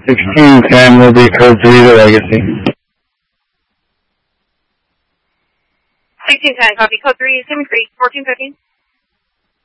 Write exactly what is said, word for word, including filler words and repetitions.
sixteen ten will be code three to Legacy. sixteen ten, copy. Code three, assuming three, fourteen fifteen.